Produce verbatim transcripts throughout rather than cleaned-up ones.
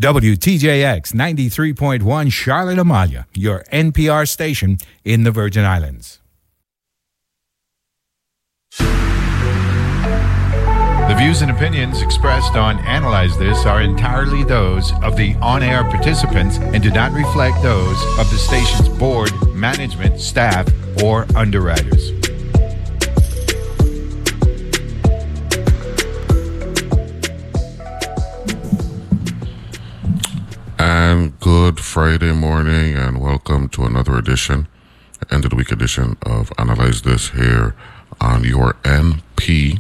W T J X ninety-three point one Charlotte Amalia, your N P R station in the Virgin Islands. The views and opinions expressed on Analyze This are entirely those of the on-air participants and do not reflect those of the station's board, management, staff, or underwriters. And good Friday morning, and welcome to another edition, end of the week edition of Analyze This here on your N P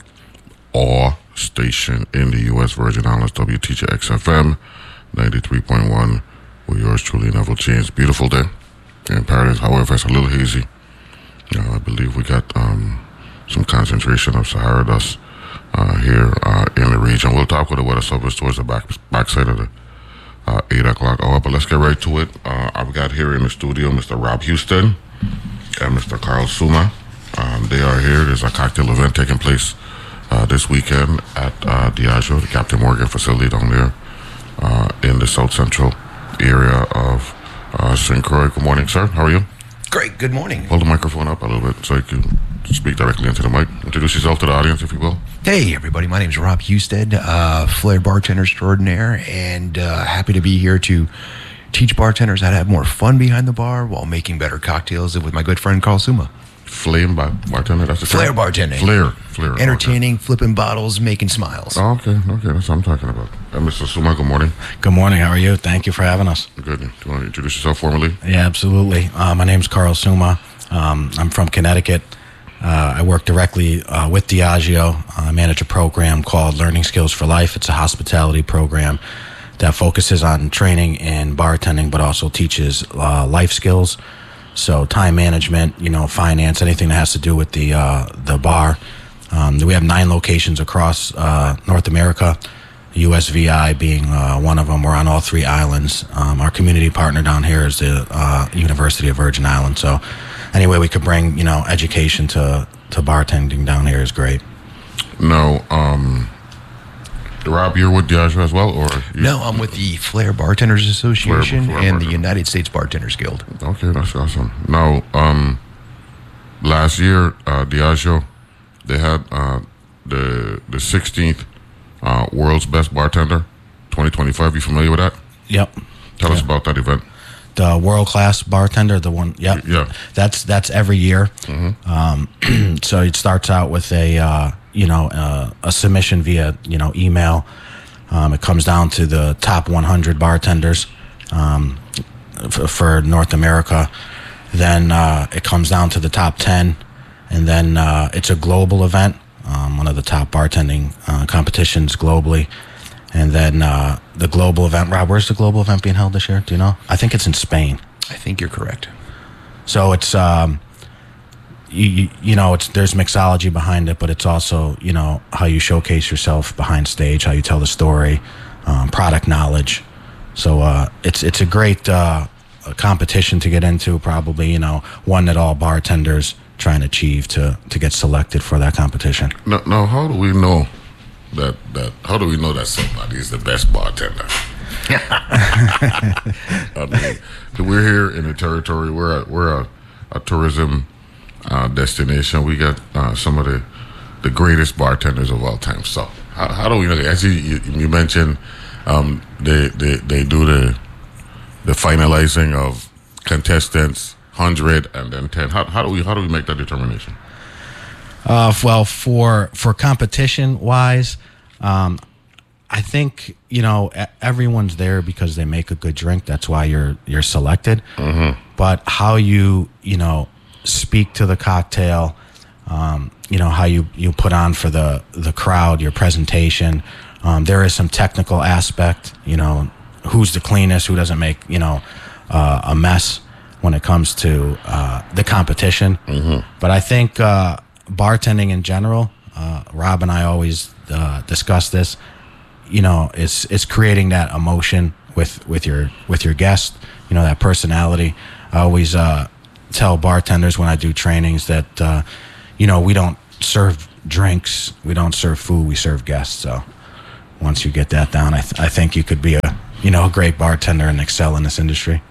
R station in the U S Virgin Islands, W T J X F M ninety-three point one. With yours truly, Neville James. Beautiful day in Paradise. However, it's a little hazy. You know, I believe we got um, some concentration of Sahara dust uh, here uh, in the region. We'll talk with the weather service towards the back backside of the Uh, eight o'clock hour, but let's get right to it. Uh, I've got here in the studio Mister Rob Houston and Mister Carl Suma. Um, they are here. There's a cocktail event taking place uh, this weekend at uh, Diageo, the Captain Morgan facility down there uh, in the South Central area of uh, Saint Croix. Good morning, sir. How are you? Great. Good morning. Hold the microphone up a little bit so you can speak directly into the mic. Introduce yourself to the audience, if you will. Hey, everybody. My name is Rob Houston, uh, Flair bartender extraordinaire, and uh, happy to be here to teach bartenders how to have more fun behind the bar while making better cocktails with my good friend Carl Suma. Flame bar- bartender, that's the Flair term? bartending. Flair. Flair. Entertaining, okay. Flipping bottles, making smiles. Oh, okay. Okay, that's what I'm talking about. And Mister Suma, good morning. Good morning. How are you? Thank you for having us. Good. Do you want to introduce yourself formally? Yeah, absolutely. Uh, my name's Carl Suma. Um, I'm from Connecticut. Uh, I work directly uh, with Diageo. I manage a program called Learning Skills for Life. It's a hospitality program that focuses on training in bartending, but also teaches uh, life skills. So time management, you know, finance, anything that has to do with the uh, the bar. Um, we have nine locations across uh, North America, U S V I being uh, one of them. We're on all three islands. Um, our community partner down here is the uh, University of Virgin Islands. So any way we could bring, you know, education to, to bartending down here is great. No, um, Rob, you're with Diageo as well, or? You, no, I'm with the Flair Bartenders Association Flair, Flair and Bartender. the United States Bartenders Guild. Okay, that's awesome. Now, um, last year, uh, Diageo, they had uh, the the sixteenth uh, World's Best Bartender twenty twenty-five. You familiar with that? Yep. Tell yeah. us about that event. The world-class bartender, the one, yep. Yeah. That's that's every year. Mm-hmm. Um, so it starts out with a, uh, you know, uh, a submission via, you know, email. Um, it comes down to the top one hundred bartenders um, f- for North America. Then uh, it comes down to the top ten. And then uh, it's a global event, um, one of the top bartending uh, competitions globally. And then uh, the global event. Rob, where's the global event being held this year? Do you know? I think it's in Spain. I think you're correct. So it's, um, you, you, you know, it's there's mixology behind it, but it's also, you know, how you showcase yourself behind stage, how you tell the story, um, product knowledge. So uh, it's it's a great uh, competition to get into, probably, you know, one that all bartenders try and achieve to, to get selected for that competition. Now, now, how do we know that, that, how do we know that somebody is the best bartender? I mean, we're here in the territory. We're a, we're a, a tourism uh, destination. We got uh, some of the the greatest bartenders of all time. So how, how do we know that? As you, you, you mentioned, um, they, they they do the the finalizing of contestants, hundred and then ten. How how do we how do we make that determination? Uh, well, for for competition wise, um, I think, you know, everyone's there because they make a good drink. That's why you're you're selected. Mm-hmm. But how you you know speak to the cocktail, um, you know, how you, you put on for the the crowd, your presentation. Um, there is some technical aspect. You know, who's the cleanest, who doesn't make, you know, uh, a mess when it comes to uh, the competition. Mm-hmm. But I think uh, bartending in general, uh, Rob and I always uh, discuss this. You know, it's it's creating that emotion with, with your with your guest. You know, that personality. I always uh, tell bartenders when I do trainings that uh, you know, we don't serve drinks, we don't serve food, we serve guests. So once you get that down, I th- I think you could be a you know, a great bartender and excel in this industry.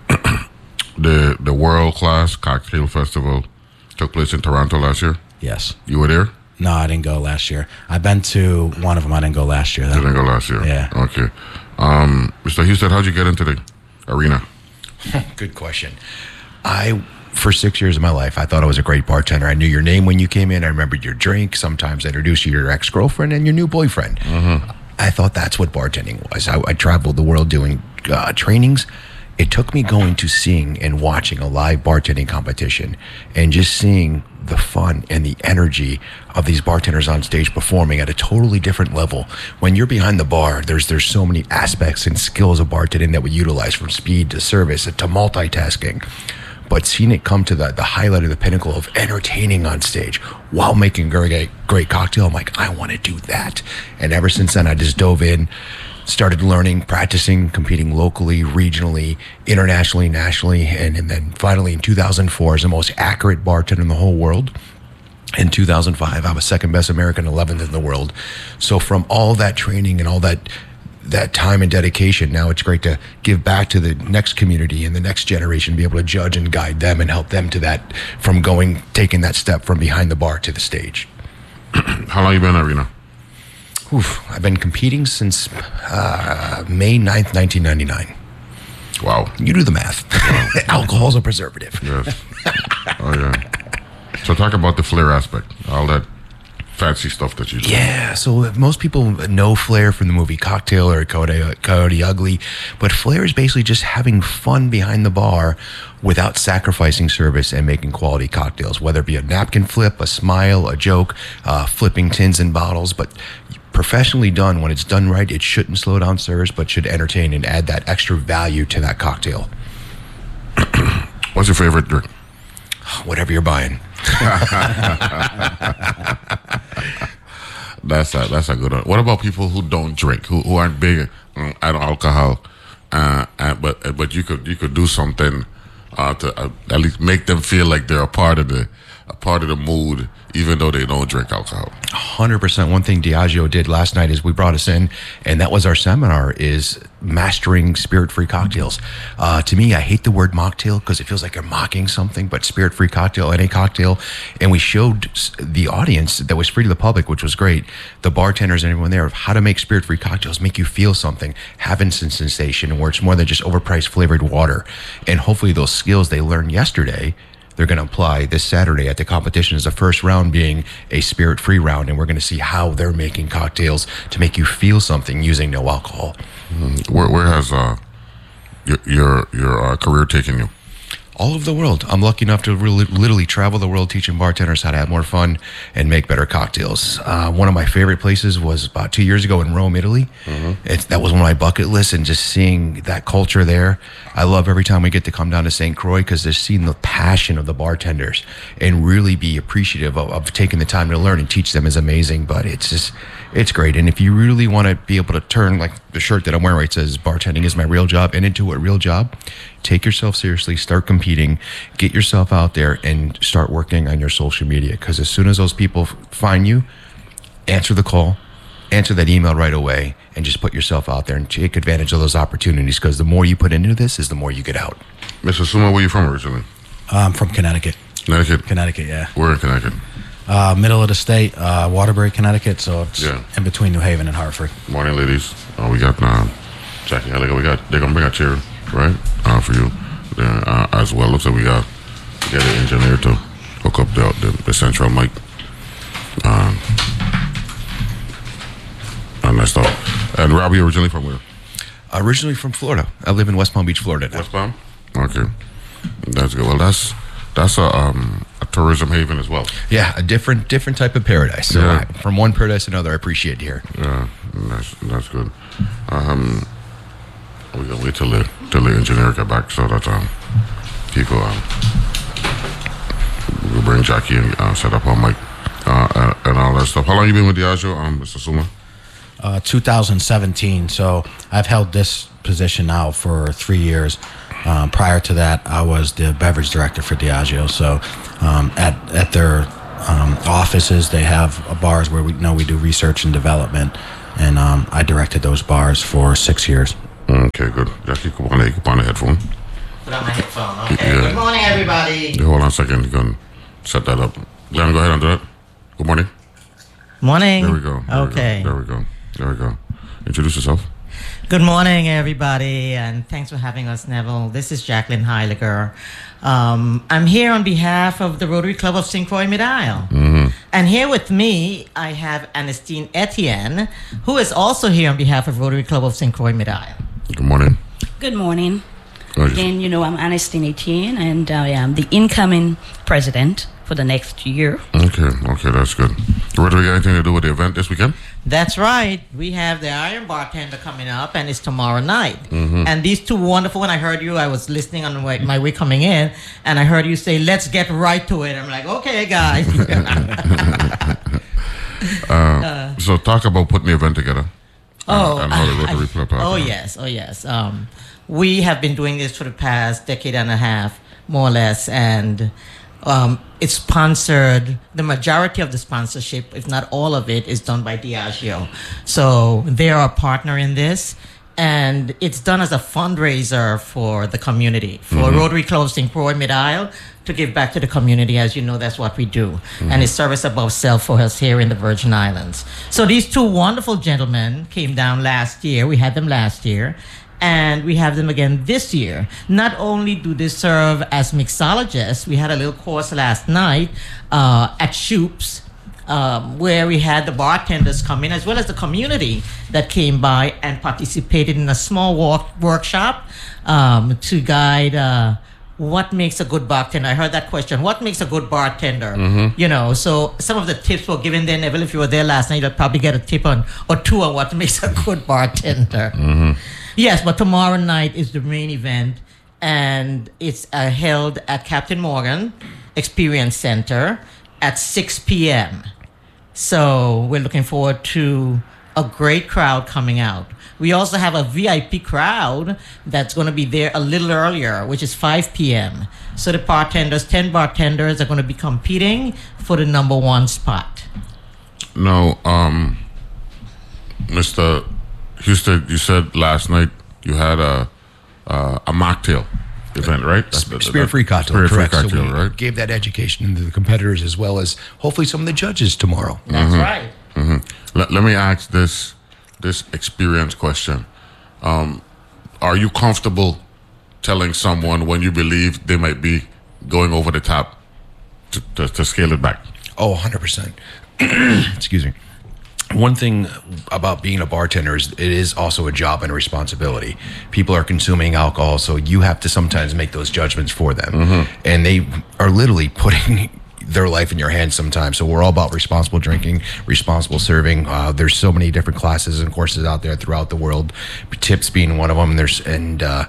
The the World Class Cocktail Festival took place in Toronto last year. Yes. You were there? No, I didn't go last year. I've been to one of them. I didn't go last year, though. You didn't go last year? Yeah. Okay. Um, Mister Houston, how'd you get into the arena? Good question. I, for six years of my life, I thought I was a great bartender. I knew your name when you came in. I remembered your drink. Sometimes I introduced you to your ex-girlfriend and your new boyfriend. Mm-hmm. I thought that's what bartending was. I, I traveled the world doing uh, trainings. It took me going to seeing and watching a live bartending competition and just seeing the fun and the energy of these bartenders on stage performing at a totally different level. When you're behind the bar, there's there's so many aspects and skills of bartending that we utilize, from speed to service to multitasking. But seeing it come to the, the highlight of the pinnacle of entertaining on stage while making a great, great cocktail, I'm like, I want to do that. And ever since then, I just dove in, started learning, practicing, competing locally, regionally, internationally, nationally, and, and then finally in two thousand four as the most accurate bartender in the whole world. In two thousand five, I was second best American, eleventh in the world. So from all that training and all that that time and dedication, now it's great to give back to the next community and the next generation, be able to judge and guide them and help them to that, from going, taking that step from behind the bar to the stage. How long you been in arena? Oof, I've been competing since uh, May ninth, nineteen ninety-nine. Wow. You do the math. Alcohol's a preservative. Yes. Oh, yeah. So talk about the flair aspect, all that fancy stuff that you do. Yeah, so most people know flair from the movie Cocktail or Coyote, Coyote Ugly, but flair is basically just having fun behind the bar without sacrificing service and making quality cocktails, whether it be a napkin flip, a smile, a joke, uh, flipping tins and bottles. But professionally done, when it's done right, it shouldn't slow down service, but should entertain and add that extra value to that cocktail. What's your favorite drink? Whatever you're buying. That's a that's a good one. What about people who don't drink, who who aren't big um, at alcohol, uh, uh, but but you could you could do something uh, to uh, at least make them feel like they're a part of the a part of the mood, even though they don't drink alcohol. one hundred percent. One thing Diageo did last night is we brought us in, and that was our seminar, is mastering spirit-free cocktails. Uh, to me, I hate the word mocktail because it feels like you're mocking something, but spirit-free cocktail, any cocktail. And we showed the audience that was free to the public, which was great, the bartenders and everyone there, of how to make spirit-free cocktails, make you feel something, have instant sensation, where it's more than just overpriced flavored water. And hopefully those skills they learned yesterday, they're going to apply this Saturday at the competition, as the first round being a spirit-free round, and we're going to see how they're making cocktails to make you feel something using no alcohol. Mm-hmm. Where, where has uh, your your, your uh, career taken you? All over the world. I'm lucky enough to really, literally travel the world teaching bartenders how to have more fun and make better cocktails. Uh, one of my favorite places was about two years ago in Rome, Italy. Mm-hmm. It's, that was one of my bucket lists, and just seeing that culture there. I love every time we get to come down to Saint Croix, because they're seeing the passion of the bartenders and really be appreciative of, of taking the time to learn and teach them is amazing. But it's just, it's great. And if you really want to be able to turn, like the shirt that I'm wearing, where it says bartending is my real job, and into a real job, take yourself seriously, start competing, get yourself out there, and start working on your social media. Because as soon as those people find you, answer the call, answer that email right away, and just put yourself out there and take advantage of those opportunities, because the more you put into this is the more you get out. Mister Suma, where are you from originally? Uh, I'm from Connecticut. Connecticut? Connecticut, yeah. Where in Connecticut? Uh, middle of the state, uh, Waterbury, Connecticut, so it's yeah. in between New Haven and Hartford. Morning, ladies. Uh, we got uh, Jackie Halligan. We got, they're going to bring a chair, right, uh, for you there, uh, as well. Looks like we got, we got an engineer to hook up the, the, the central mic. Um, and that's all. And Robbie, originally from where? Originally from Florida. I live in West Palm Beach, Florida now. West Palm? Okay. That's good. Well, that's that's a, um, a tourism haven as well. Yeah, a different different type of paradise. So Yeah. I, from one paradise to another, I appreciate it here. Yeah, that's that's good. Um, we're gonna wait till the till the engineer get back so that um people um we'll bring Jackie and uh, set up our mic uh, and, and all that stuff. How long you been with Diageo, um, Mister Suma? Uh, two thousand seventeen, so I've held this position now for three years. Um, prior to that, I was the beverage director for Diageo. So um, at at their um, offices, they have uh, bars where we know we do research and development, and um, I directed those bars for six years. Okay. Okay, good. Jackie, come on, hey, come on the headphone. Put on my headphone. Okay. Yeah. Good morning, everybody. Yeah, hold on a second. You can set that up. John, go ahead and do that. Good morning. Morning. There we go. There Okay. We go. There we go. There we go. Introduce yourself. Good morning, everybody, and thanks for having us, Neville. This is Jacqueline Heiliger. Um, I'm here on behalf of the Rotary Club of Saint Croix Mid-Isle. Mm-hmm. And here with me, I have Ernestine Etienne, who is also here on behalf of Rotary Club of Saint Croix Mid-Isle. Good morning. Good morning. Oh, yes. Again, you know, I'm Ernestine Etienne, and I am the incoming president for the next year. Okay, okay, that's good. Rotary got anything to do with the event this weekend? That's right. We have the Iron Bartender coming up, and it's tomorrow night. Mm-hmm. And these two wonderful, when I heard you, I was listening on my way, my way coming in, and I heard you say, let's get right to it. I'm like, okay, guys. uh, so talk about putting the event together. Oh, and, and how the I- Rotary Club. oh yes, oh yes. Um, we have been doing this for the past decade and a half, more or less, and um, it's sponsored. The majority of the sponsorship, if not all of it, is done by Diageo. So they are a partner in this, and it's done as a fundraiser for the community, for Mm-hmm. Rotary Club of Saint Croix Mid-Isle, to give back to the community. As you know, that's what we do. Mm-hmm. And it's service above self for us here in the Virgin Islands. So these two wonderful gentlemen came down last year. We had them last year. And we have them again this year. Not only do they serve as mixologists, we had a little course last night uh, at Shoop's, um, where we had the bartenders come in, as well as the community that came by and participated in a small walk workshop um, to guide uh, what makes a good bartender. I heard that question. What makes a good bartender? Mm-hmm. You know, so some of the tips were given there. Neville, if you were there last night, you'll probably get a tip on or two on what makes a good bartender. Mm-hmm. Yes, but tomorrow night is the main event, and it's uh, held at Captain Morgan Experience Center at six p.m. So we're looking forward to a great crowd coming out. We also have a V I P crowd that's going to be there a little earlier, which is five p.m. So the bartenders, ten bartenders, are going to be competing for the number one spot. No, um, Mister Houston, you said last night you had a uh, a mocktail event, right? That's the- Spirit-free cocktail, Spirit-free correct. cocktail, so we right? gave that education to the competitors as well as hopefully some of the judges tomorrow. That's right. Mm-hmm. Let, let me ask this this experience question. Um, are you comfortable telling someone when you believe they might be going over the top to, to, to scale it back? Oh, one hundred percent. Excuse me. One thing about being a bartender is it is also a job and a responsibility. People are consuming alcohol, so you have to sometimes make those judgments for them. Mm-hmm. And they are literally putting their life in your hands sometimes. So we're all about responsible drinking, responsible serving. Uh, there's so many different classes and courses out there throughout the world, tips being one of them. There's and uh,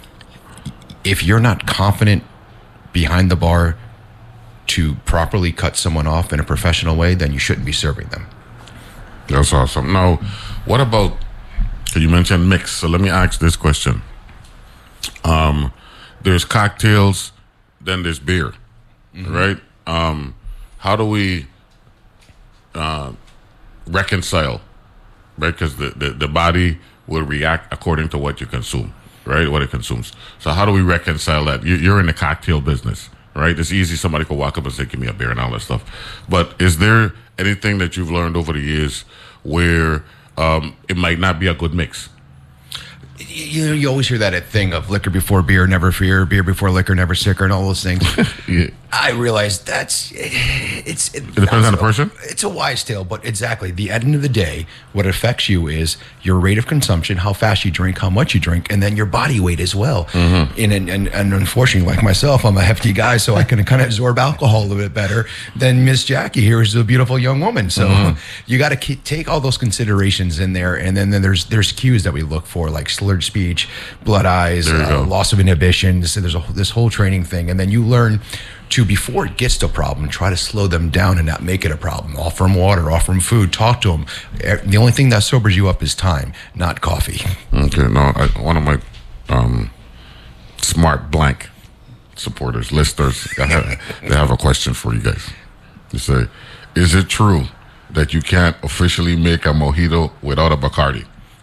if you're not confident behind the bar to properly cut someone off in a professional way, then you shouldn't be serving them. That's awesome. Now, what about, you mentioned mix, so let me ask this question. Um, there's cocktails, then there's beer, mm-hmm. right? Um, how do we uh, reconcile, right? Because the, the, the body will react according to what you consume, right? What it consumes. So how do we reconcile that? You, you're in the cocktail business, right? It's easy. Somebody could walk up and say, give me a beer and all that stuff. But is there anything that you've learned over the years where um, it might not be a good mix? You know, you always hear that thing of liquor before beer, never fear, beer before liquor, never sicker, and all those things. Yeah. I realize that's it's. It, It depends on the person? It's a wise tale, but exactly. The end of the day, what affects you is your rate of consumption, how fast you drink, how much you drink, and then your body weight as well. Mm-hmm. And, and, and and unfortunately, like myself, I'm a hefty guy, so I can kind of absorb alcohol a little bit better than Miss Jackie here, who's a beautiful young woman. So mm-hmm. you got to take all those considerations in there, and then, then there's there's cues that we look for, like slurred speech, blood eyes, uh, loss of inhibitions. So there's a, this whole training thing, and then you learn to, before it gets to a problem, try to slow them down and not make it a problem. Offer them water, offer them food, talk to them. The only thing that sobers you up is time, not coffee. Okay, no, I, one of my um, smart blank supporters, listeners, I have, they have a question for you guys. They say, is it true that you can't officially make a mojito without a Bacardi?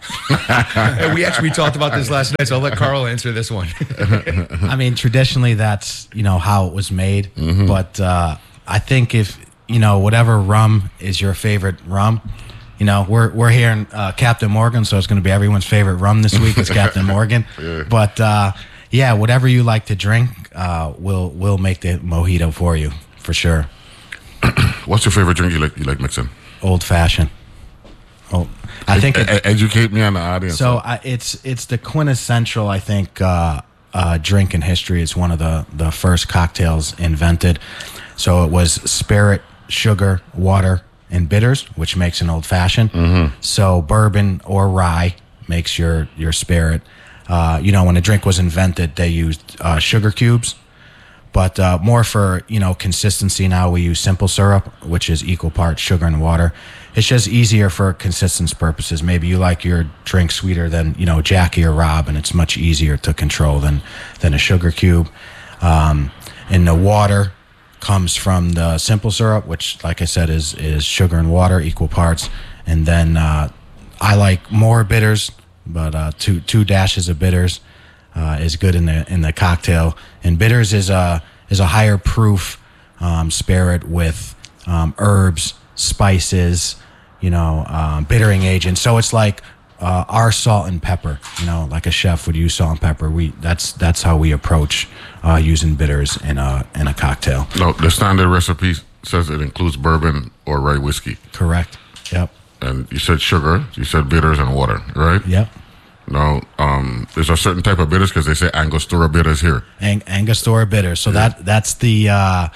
And we actually talked about this last night, so I'll let Carl answer this one. I mean, traditionally, that's, you know, how it was made. Mm-hmm. But uh, I think if, you know, whatever rum is your favorite rum, you know, we're we're here in uh, Captain Morgan, so it's going to be everyone's favorite rum this week is Captain Morgan. Yeah. But, uh, yeah, whatever you like to drink, uh, we'll, we'll make the mojito for you, for sure. What's your favorite drink you like you like mixing? Old fashioned. Oh, I think it, E- educate me on the audience. so. I, it's it's the quintessential, I think, uh, uh, drink in history. It's one of the the first cocktails invented. So it was spirit, sugar, water, and bitters, which makes an old fashioned. Mm-hmm. So bourbon or rye makes your your spirit. Uh, you know, when a drink was invented, they used uh, sugar cubes. But uh, more for, you know, consistency now, we use simple syrup, which is equal parts sugar and water. It's just easier for consistency purposes. Maybe you like your drink sweeter than, you know, Jackie or Rob, and it's much easier to control than, than a sugar cube. Um, and the water comes from the simple syrup, which, like I said, is, is sugar and water, equal parts. And then uh, I like more bitters, but uh, two two dashes of bitters. Uh, is good in the in the cocktail, and bitters is a is a higher proof um, spirit with um, herbs, spices, you know, um, bittering agents. So it's like uh, our salt and pepper. You know, like a chef would use salt and pepper. We that's that's how we approach uh, using bitters in a in a cocktail. No, the standard recipe says it includes bourbon or rye whiskey. Correct. Yep. And you said sugar, you said bitters and water, right? Yep. Now, um, there's a certain type of bitters because they say Angostura bitters here. Ang- Angostura bitters. So that that's the uh,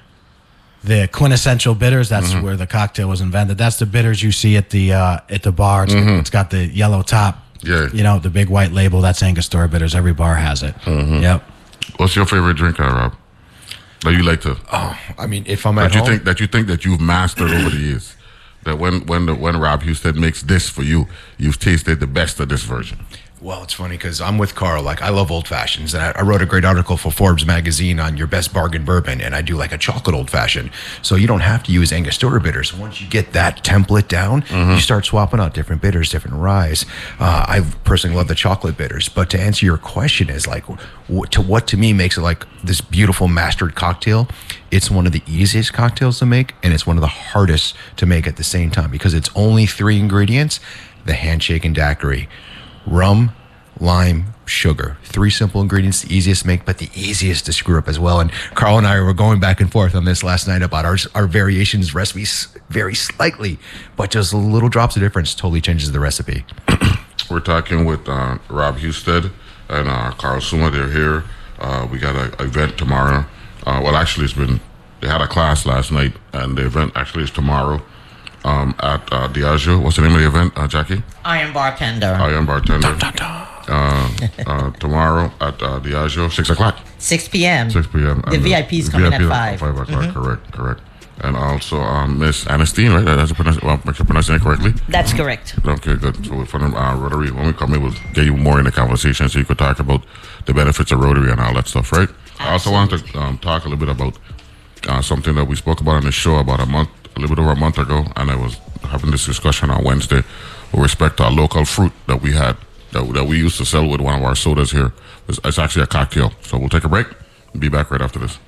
the quintessential bitters. That's Mm-hmm. where the cocktail was invented. That's the bitters you see at the uh, at the bar. It's, it's got the yellow top. Mm-hmm. Yeah. You know, the big white label. That's Angostura bitters. Every bar has it. Mm-hmm. Yep. What's your favorite drink, uh, Rob? That you like to? Oh, I mean, if I'm that at you home, think that you think that you've mastered over the years. That when when the, when Rob Houston makes this for you, you've tasted the best of this version. well, it's funny because I'm with Carl. Like, I love old fashions, and I, I wrote a great article for Forbes magazine on your best bargain bourbon, and I do like a chocolate old fashioned. So you don't have to use Angostura bitters. Once you get that template down, Mm-hmm. you start swapping out different bitters, different ryes. Uh, I personally love the chocolate bitters. But to answer your question, is like, w- to what to me makes it like this beautiful mastered cocktail? It's one of the easiest cocktails to make, and it's one of the hardest to make at the same time because it's only three ingredients: the handshake and daiquiri. Rum, lime, sugar. Three simple ingredients, the easiest to make, but the easiest to screw up as well. And Carl and I were going back and forth on this last night about our our variations recipes vary slightly, but just little drops of difference totally changes the recipe. We're talking with uh, Rob Husted and uh, Carl Suma. They're here. Uh, we got an event tomorrow. Uh, well, actually, it's been, they had a class last night, and the event actually is tomorrow. Um, at uh, Diageo. What's the name of the event, uh, Jackie? I am bartender. I am bartender. Uh, uh, tomorrow at uh, Diageo, six o'clock. six p.m. six p.m. The And V I Ps coming at five. Five o'clock. Correct. Correct. And also um, Miss Anastine, right? That's a pronounce- well, make sure I'm pronouncing it correctly. That's correct. Okay, good. So from uh, Rotary, when we come in, we'll get you more in the conversation so you could talk about the benefits of Rotary and all that stuff, right? I also wanted to um, talk a little bit about uh, something that we spoke about on the show about a month, a little bit over a month ago, and I was having this discussion on Wednesday with respect to our local fruit that we had, that, that we used to sell with one of our sodas here. It's, it's actually a cocktail. So we'll take a break and be back right after this.